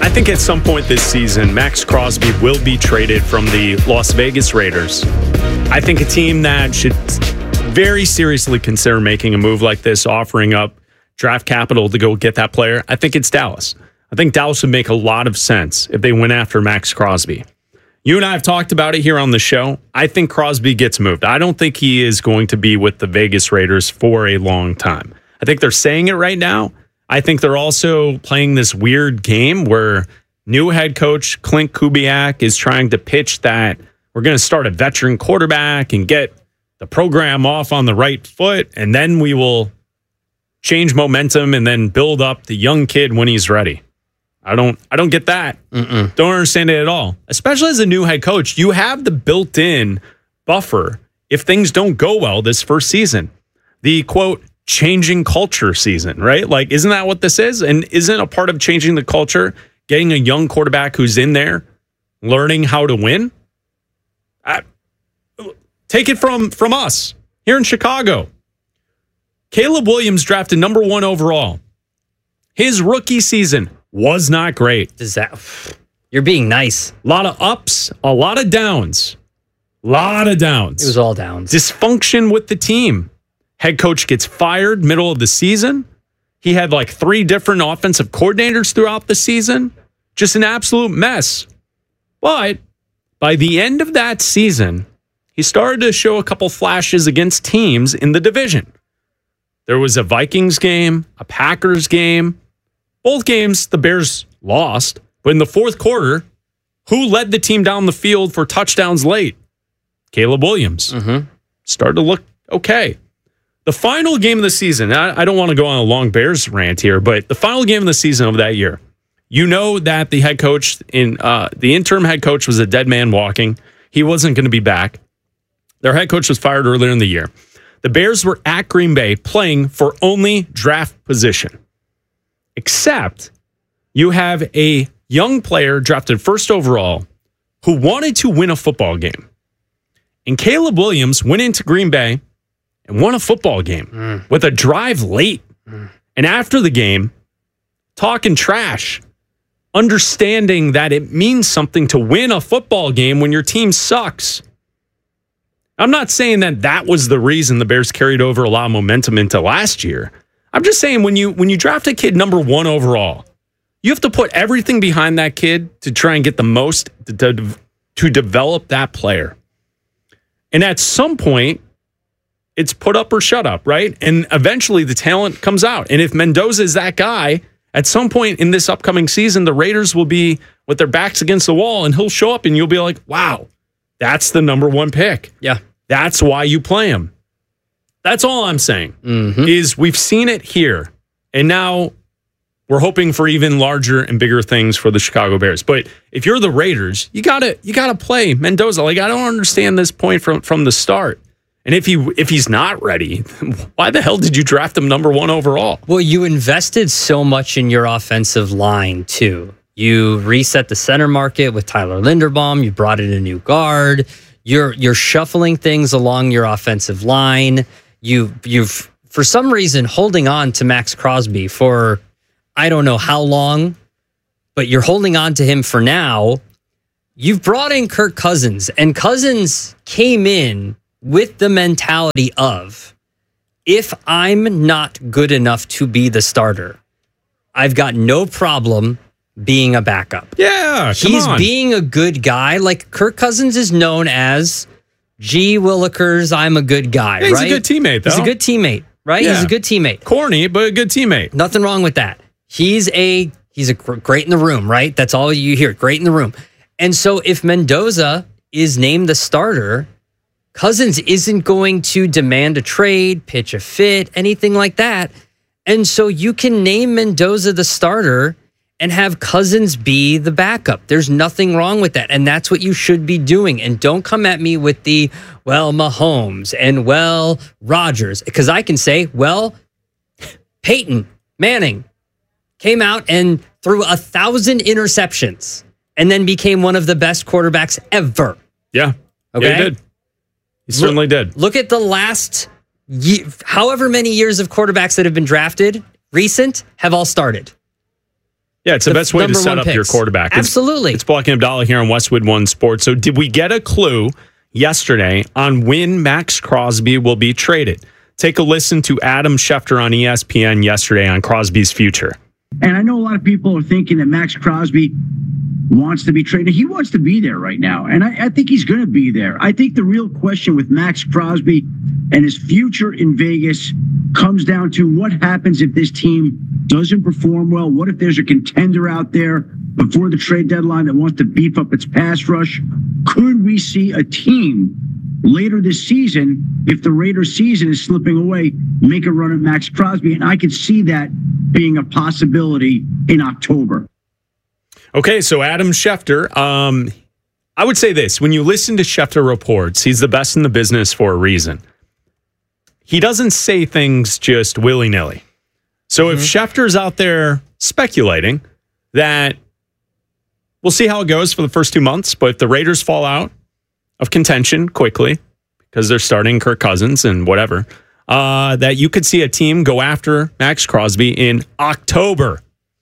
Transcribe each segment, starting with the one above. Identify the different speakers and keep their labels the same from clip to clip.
Speaker 1: I think at some point this season, Max Crosby will be traded from the Las Vegas Raiders. I think a team that should very seriously consider making a move like this, offering up draft capital to go get that player, I think it's Dallas. I think Dallas would make a lot of sense if they went after Max Crosby. You and I have talked about it here on the show. I think Crosby gets moved. I don't think he is going to be with the Vegas Raiders for a long time. I think they're saying it right now. I think they're also playing this weird game where new head coach Clint Kubiak is trying to pitch that we're going to start a veteran quarterback and get the program off on the right foot, and then we will change momentum and then build up the young kid when he's ready. I don't get that. Don't understand it at all. Especially as a new head coach, you have the built-in buffer if things don't go well this first season. The, quote, changing culture season, right? Like, isn't that what this is? And isn't a part of changing the culture getting a young quarterback who's in there learning how to win? Take it from us here in Chicago. Caleb Williams drafted number 1 overall. His rookie season was not great.
Speaker 2: You're being nice.
Speaker 1: A lot of ups, a lot of downs. A lot of downs.
Speaker 2: It was all downs.
Speaker 1: Dysfunction with the team. Head coach gets fired middle of the season. He had like 3 different offensive coordinators throughout the season. Just an absolute mess. But by the end of that season, he started to show a couple flashes against teams in the division. There was a Vikings game, a Packers game. Both games, the Bears lost. But in the fourth quarter, who led the team down the field for touchdowns late? Caleb Williams. Started to look okay. The final game of the season, I don't want to go on a long Bears rant here, but the final game of the season of that year, you know that the head coach, the interim head coach was a dead man walking. He wasn't going to be back. Their head coach was fired earlier in the year. The Bears were at Green Bay playing for only draft position. Except you have a young player drafted first overall who wanted to win a football game. And Caleb Williams went into Green Bay and won a football game with a drive late. And after the game, talking trash, understanding that it means something to win a football game when your team sucks. I'm not saying that was the reason the Bears carried over a lot of momentum into last year. I'm just saying when you draft a kid number 1 overall, you have to put everything behind that kid to try and get the most to develop that player. And at some point, it's put up or shut up, right? And eventually the talent comes out. And if Mendoza is that guy, at some point in this upcoming season, the Raiders will be with their backs against the wall and he'll show up and you'll be like, wow, that's the number 1 pick.
Speaker 2: Yeah.
Speaker 1: That's why you play him. That's all I'm saying is we've seen it here. And now we're hoping for even larger and bigger things for the Chicago Bears. But if you're the Raiders, you gotta play Mendoza. Like, I don't understand this point from the start. And if he's not ready, why the hell did you draft him number 1 overall?
Speaker 2: Well, you invested so much in your offensive line, too. You reset the center market with Tyler Linderbaum. You brought in a new guard. You're shuffling things along your offensive line. You've for some reason holding on to Max Crosby for I don't know how long, but you're holding on to him for now. You've brought in Kirk Cousins, and Cousins came in with the mentality of, if I'm not good enough to be the starter, I've got no problem being a backup.
Speaker 1: Yeah,
Speaker 2: he's being a good guy. Like Kirk Cousins is known as G. Willikers, I'm a good guy,
Speaker 1: yeah,
Speaker 2: right?
Speaker 1: He's a good teammate, though.
Speaker 2: He's a good teammate, right?
Speaker 1: Yeah.
Speaker 2: He's a good teammate.
Speaker 1: Corny, but a good teammate.
Speaker 2: Nothing wrong with that. He's a great in the room, right? That's all you hear. Great in the room. And so if Mendoza is named the starter, Cousins isn't going to demand a trade, pitch a fit, anything like that. And so you can name Mendoza the starter and have Cousins be the backup. There's nothing wrong with that. And that's what you should be doing. And don't come at me with the, well, Mahomes and, well, Rodgers. Because I can say, well, Peyton Manning came out and threw 1,000 interceptions and then became one of the best quarterbacks ever.
Speaker 1: Yeah.
Speaker 2: Okay?
Speaker 1: Yeah, he did. He certainly did.
Speaker 2: Look at the last however many years of quarterbacks that have been drafted, recent, have all started.
Speaker 1: Yeah, it's the best way to
Speaker 2: number
Speaker 1: set
Speaker 2: one
Speaker 1: up your
Speaker 2: picks.
Speaker 1: quarterback.
Speaker 2: Absolutely.
Speaker 1: It's Block and Abdallah here on Westwood One Sports. So did we get a clue yesterday on when Max Crosby will be traded? Take a listen to Adam Schefter on ESPN yesterday on Crosby's future.
Speaker 3: And I know a lot of people are thinking that Max Crosby wants to be traded. He wants to be there right now, and I think he's going to be there. I think the real question with Max Crosby and his future in Vegas comes down to what happens if this team doesn't perform well. What if there's a contender out there before the trade deadline that wants to beef up its pass rush? Could we see a team later this season, if the Raiders season is slipping away, make a run at Max Crosby? And I could see that being a possibility in October.
Speaker 1: Okay, so Adam Schefter, I would say this. When you listen to Schefter reports, he's the best in the business for a reason. He doesn't say things just willy-nilly. So if Schefter's out there speculating that we'll see how it goes for the first 2 months, but if the Raiders fall out of contention quickly because they're starting Kirk Cousins and whatever, that you could see a team go after Max Crosby in October.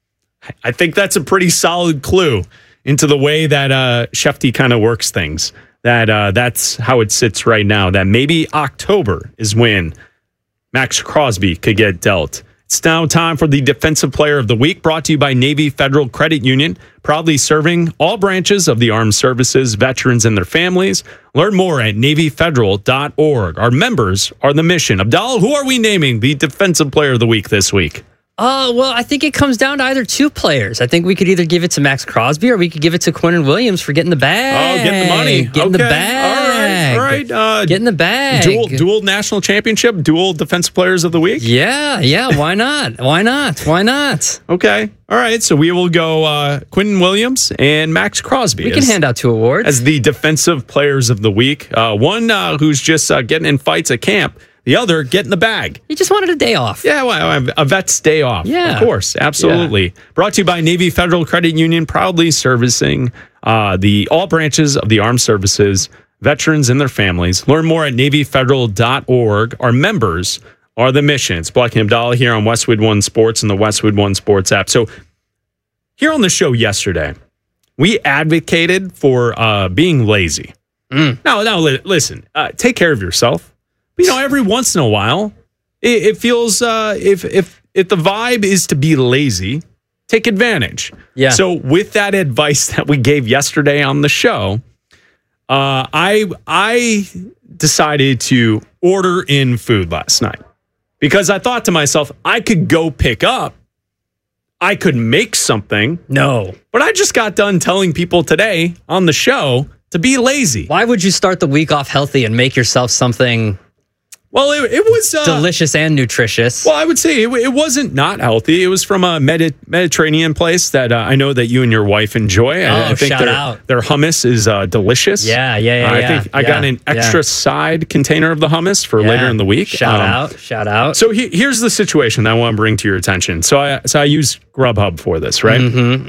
Speaker 1: I think that's a pretty solid clue into the way that Schefty kind of works things. That's how it sits right now, that maybe October is when Max Crosby could get dealt. It's now time for the Defensive Player of the Week, brought to you by Navy Federal Credit Union, proudly serving all branches of the armed services, veterans, and their families. Learn more at NavyFederal.org. Our members are the mission. Abdallah, who are we naming the Defensive Player of the Week this week?
Speaker 2: Well, I think it comes down to either two players. I think we could either give it to Max Crosby or we could give it to Quinnen Williams for getting the bag.
Speaker 1: Oh, getting the money.
Speaker 2: Getting the bag.
Speaker 1: All right.
Speaker 2: Getting the bag.
Speaker 1: Dual national championship, dual Defensive Players of the Week?
Speaker 2: Yeah. Why not? Why not?
Speaker 1: Okay. All right. So we will go Quinnen Williams and Max Crosby.
Speaker 2: We can hand out two awards.
Speaker 1: As the Defensive Players of the Week. One who's just getting in fights at camp. The other, getting the bag.
Speaker 2: He just wanted a day off.
Speaker 1: Yeah, well, a vet's day off.
Speaker 2: Yeah.
Speaker 1: Of course, absolutely. Yeah. Brought to you by Navy Federal Credit Union, proudly servicing all branches of the armed services, veterans and their families. Learn more at NavyFederal.org. Our members are the mission. It's Block and Abdallah here on Westwood One Sports and the Westwood One Sports app. So here on the show yesterday, we advocated for being lazy. Now, listen, take care of yourself. Every once in a while, it feels if the vibe is to be lazy, take advantage.
Speaker 2: Yeah.
Speaker 1: So with that advice that we gave yesterday on the show, I decided to order in food last night because I thought to myself, I could go pick up. I could make something.
Speaker 2: No.
Speaker 1: But I just got done telling people today on the show to be lazy.
Speaker 2: Why would you start the week off healthy and make yourself something...
Speaker 1: Well, it was
Speaker 2: delicious and nutritious.
Speaker 1: Well, I would say it wasn't not healthy. It was from a Mediterranean place that I know that you and your wife enjoy. I think
Speaker 2: shout out.
Speaker 1: Their hummus is delicious.
Speaker 2: Yeah.
Speaker 1: I think I got an extra side container of the hummus for later in the week.
Speaker 2: Shout out.
Speaker 1: So here's the situation that I want to bring to your attention. So I use Grubhub for this, right?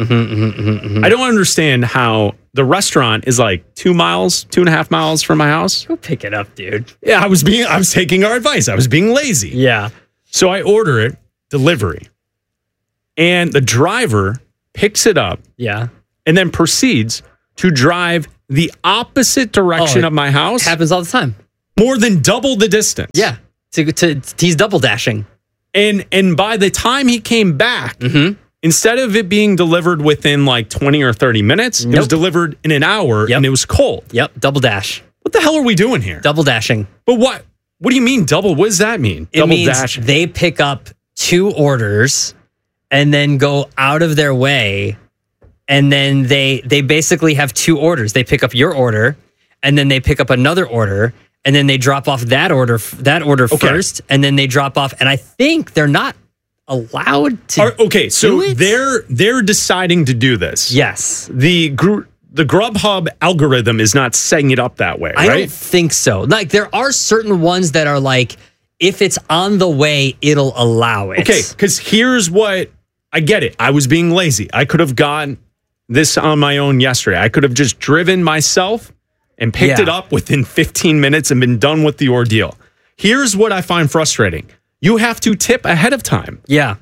Speaker 1: I don't understand how the restaurant is like 2.5 miles from my house.
Speaker 2: Go pick it up, dude.
Speaker 1: Yeah, I was taking our advice. I was being lazy.
Speaker 2: Yeah.
Speaker 1: So I order it, delivery. And the driver picks it up.
Speaker 2: Yeah.
Speaker 1: And then proceeds to drive the opposite direction of my house.
Speaker 2: Happens all the time.
Speaker 1: More than double the distance.
Speaker 2: Yeah. He's double dashing.
Speaker 1: And by the time he came back, instead of it being delivered within like 20 or 30 minutes, it was delivered in an hour and it was cold.
Speaker 2: Yep. Double dash.
Speaker 1: What the hell are we doing here?
Speaker 2: Double dashing.
Speaker 1: But what do you mean double? What does that mean?
Speaker 2: It means they pick up two orders and then go out of their way. And then they basically have two orders. They pick up your order and then they pick up another order and then they drop off that order first and then they drop off. And I think they're not allowed to.
Speaker 1: So they're deciding to do this.
Speaker 2: Yes.
Speaker 1: The Grubhub algorithm is not setting it up that way, right?
Speaker 2: I don't think so. Like there are certain ones that are like, if it's on the way, it'll allow it.
Speaker 1: Okay, because here's what I get it. I was being lazy. I could have gotten this on my own yesterday. I could have just driven myself and picked it up within 15 minutes and been done with the ordeal. Here's what I find frustrating. You have to tip ahead of time.
Speaker 2: Yeah.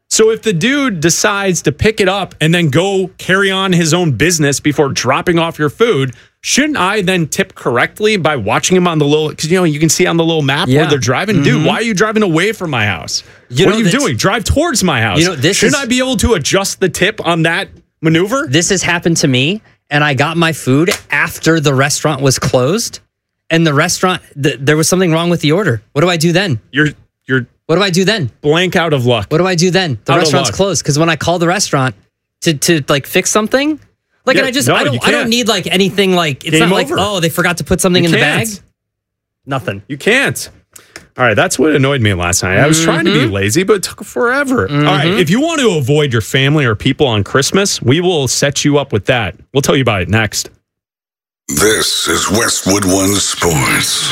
Speaker 1: So if the dude decides to pick it up and then go carry on his own business before dropping off your food, shouldn't I then tip correctly by watching him on the little, because you can see on the little map where they're driving? Dude, why are you driving away from my house? What are you doing? Drive towards my house. Shouldn't I be able to adjust the tip on that maneuver?
Speaker 2: This has happened to me, and I got my food after the restaurant was closed, and the restaurant, there was something wrong with the order. What do I do then? What do I do then?
Speaker 1: Blank out of luck.
Speaker 2: What do I do then? The restaurant's closed, because when I call the restaurant to like fix something, like, and I don't need like anything like, it's not like, oh, they forgot to put something in the bag. Nothing.
Speaker 1: You can't. All right, that's what annoyed me last night. I was trying to be lazy, but it took forever. All right, if you want to avoid your family or people on Christmas, we will set you up with that. We'll tell you about it next.
Speaker 4: This is Westwood One Sports.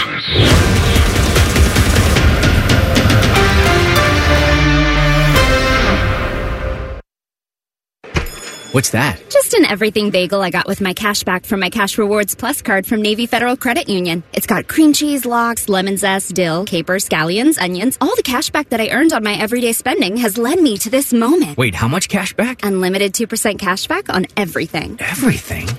Speaker 5: What's that?
Speaker 6: Just an everything bagel I got with my cash back from my Cash Rewards Plus card from Navy Federal Credit Union. It's got cream cheese, lox, lemon zest, dill, capers, scallions, onions. All the cash back that I earned on my everyday spending has led me to this moment.
Speaker 5: Wait, how much cash back?
Speaker 6: Unlimited 2% cash back on everything.
Speaker 5: Everything?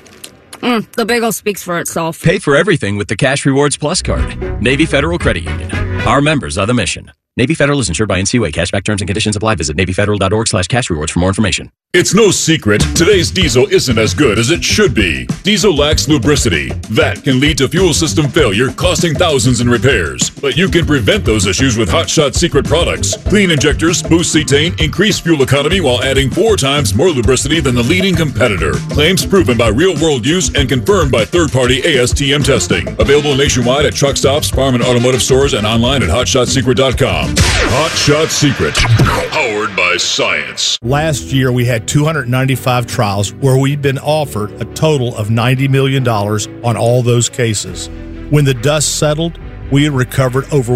Speaker 6: The bagel speaks for itself.
Speaker 7: Pay for everything with the Cash Rewards Plus card. Navy Federal Credit Union. Our members are the mission. Navy Federal is insured by NCUA. Cashback terms and conditions apply. Visit NavyFederal.org/cash rewards for more information.
Speaker 8: It's no secret, today's diesel isn't as good as it should be. Diesel lacks lubricity. That can lead to fuel system failure, costing thousands in repairs. But you can prevent those issues with Hot Shot Secret products. Clean injectors, boost cetane, increase fuel economy while adding 4 times more lubricity than the leading competitor. Claims proven by real-world use and confirmed by third-party ASTM testing. Available nationwide at truck stops, farm and automotive stores, and online at HotShotSecret.com. Hot Shot Secret, powered by science.
Speaker 9: Last year, we had 295 trials where we'd been offered a total of $90 million on all those cases. When the dust settled, we had recovered over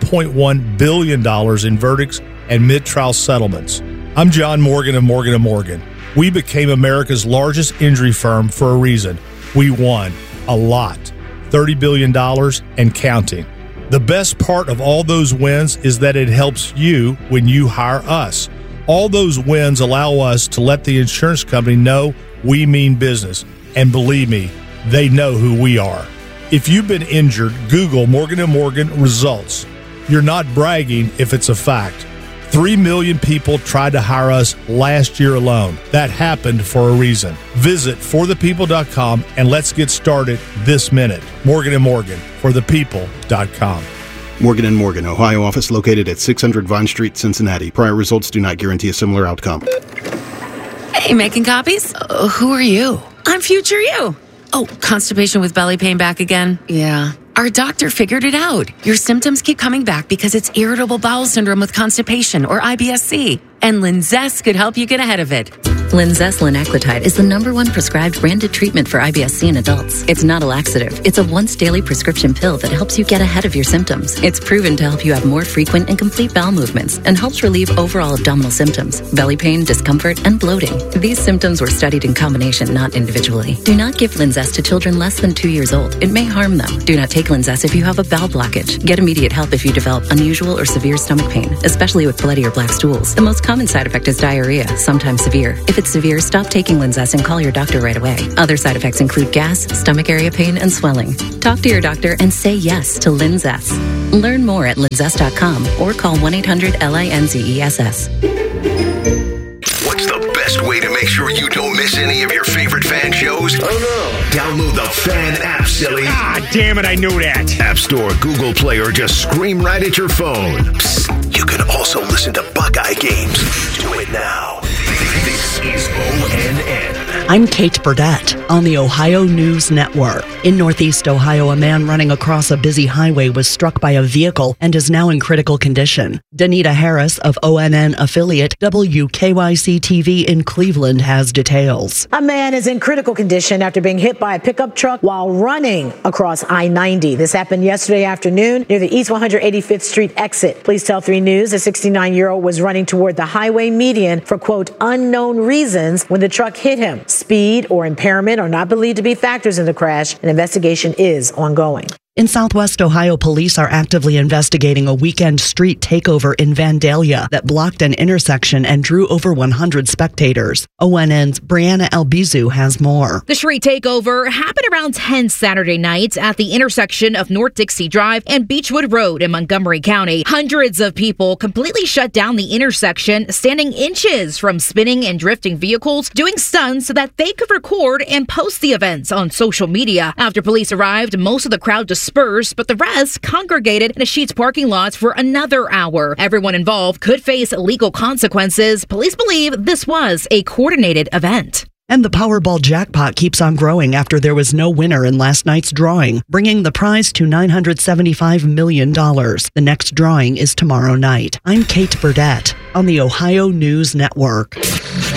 Speaker 9: $1.1 billion in verdicts and mid-trial settlements. I'm John Morgan of Morgan & Morgan. We became America's largest injury firm for a reason. We won a lot, $30 billion and counting. The best part of all those wins is that it helps you when you hire us. All those wins allow us to let the insurance company know we mean business. And believe me, they know who we are. If you've been injured, Google Morgan & Morgan results. You're not bragging if it's a fact. 3 million people tried to hire us last year alone. That happened for a reason. Visit forthepeople.com and let's get started this minute. Morgan & Morgan, forthepeople.com.
Speaker 10: Morgan & Morgan, Ohio office located at 600 Vine Street, Cincinnati. Prior results do not guarantee a similar outcome.
Speaker 11: Hey, making copies? Who are you? I'm future you. Oh, constipation with belly pain back again? Yeah. Our doctor figured it out. Your symptoms keep coming back because it's irritable bowel syndrome with constipation, or IBS-C. And Linzess could help you get ahead of it.
Speaker 12: Linzess linaclotide is the #1 prescribed branded treatment for IBS-C in adults. It's not a laxative. It's a once-daily prescription pill that helps you get ahead of your symptoms. It's proven to help you have more frequent and complete bowel movements and helps relieve overall abdominal symptoms, belly pain, discomfort, and bloating. These symptoms were studied in combination, not individually. Do not give Linzess to children less than 2 years old. It may harm them. Do not take Linzess if you have a bowel blockage. Get immediate help if you develop unusual or severe stomach pain, especially with bloody or black stools. The most common side effect is diarrhea, sometimes severe. If it's severe, stop taking Linzess and call your doctor right away. Other side effects include gas, stomach area pain, and swelling. Talk to your doctor and say yes to Linzess. Learn more at linzess.com or call 1-800-LINZESS.
Speaker 4: What's the best way to make sure you don't miss any of your favorite fan shows? Oh no! Download the Fan app, silly.
Speaker 13: Ah, damn it, I knew that.
Speaker 4: App Store, Google Play, or just scream right at your phone. Psst, you can also listen to Buckeye games. Do it now. This is ONN.
Speaker 14: I'm Kate Burdett on the Ohio News Network. In Northeast Ohio, a man running across a busy highway was struck by a vehicle and is now in critical condition. Danita Harris of ONN affiliate WKYC-TV in Cleveland has details.
Speaker 15: A man is in critical condition after being hit by a pickup truck while running across I-90. This happened yesterday afternoon near the East 185th Street exit. Police tell 3 News a 69-year-old was running toward the highway median for, quote, unknown reasons when the truck hit him. Speed or impairment are not believed to be factors in the crash. An investigation is ongoing.
Speaker 14: In Southwest Ohio, police are actively investigating a weekend street takeover in Vandalia that blocked an intersection and drew over 100 spectators. ONN's Brianna Albizu has more.
Speaker 16: The street takeover happened around 10 Saturday night at the intersection of North Dixie Drive and Beechwood Road in Montgomery County. Hundreds of people completely shut down the intersection, standing inches from spinning and drifting vehicles, doing stunts so that they could record and post the events on social media. After police arrived, most of the crowd dispersed, but the rest congregated in a Sheetz parking lot for another hour. Everyone involved could face legal consequences. Police believe this was a coordinated event.
Speaker 14: And the Powerball jackpot keeps on growing after there was no winner in last night's drawing, bringing the prize to $975 million. The next drawing is tomorrow night. I'm Kate Burdett on the Ohio News Network.